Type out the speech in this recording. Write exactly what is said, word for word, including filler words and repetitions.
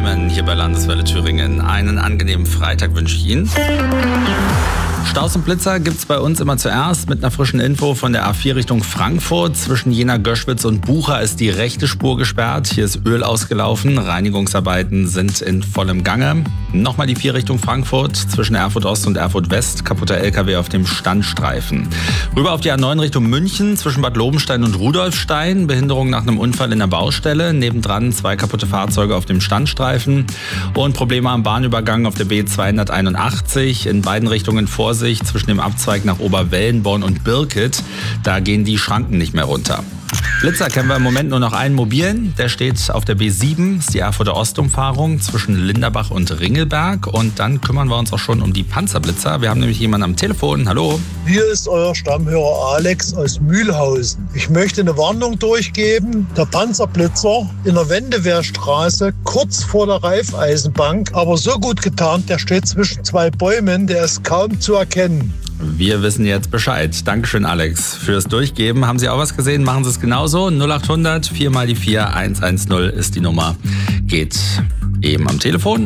Bremen hier bei Landeswelle Thüringen. Einen angenehmen Freitag wünsche ich Ihnen. Staus und Blitzer gibt's bei uns immer zuerst mit einer frischen Info von der A vier Richtung Frankfurt. Zwischen Jena, Göschwitz und Bucha ist die rechte Spur gesperrt. Hier ist Öl ausgelaufen. Reinigungsarbeiten sind in vollem Gange. Nochmal die vier Richtung Frankfurt. Zwischen Erfurt Ost und Erfurt West. Kaputter L K W auf dem Standstreifen. Rüber auf die A neun Richtung München. Zwischen Bad Lobenstein und Rudolfstein. Behinderung nach einem Unfall in der Baustelle. Nebendran zwei kaputte Fahrzeuge auf dem Standstreifen. Und Probleme am Bahnübergang auf der B zweihunderteinundachtzig. In beiden Richtungen Vorsicht zwischen dem Abzweig nach Oberwellenborn und Birket. Da gehen die Schranken nicht mehr runter. Blitzer kennen wir im Moment nur noch einen mobilen. Der steht auf der B sieben, ist die Erfurter Ostumfahrung zwischen Linderbach und Ringelberg. Und dann kümmern wir uns auch schon um die Panzerblitzer. Wir haben nämlich jemanden am Telefon. Hallo. Hier ist euer Stammhörer Alex aus Mühlhausen. Ich möchte eine Warnung durchgeben. Der Panzerblitzer in der Wendewehrstraße, kurz vor der Raiffeisenbank, aber so gut getarnt, der steht zwischen zwei Bäumen, der ist kaum zu erkennen. Wir wissen jetzt Bescheid. Dankeschön, Alex, fürs Durchgeben. Haben Sie auch was gesehen? Machen Sie es genauso. null acht hundert vier mal die vier eins eins null ist die Nummer. Geht eben am Telefon.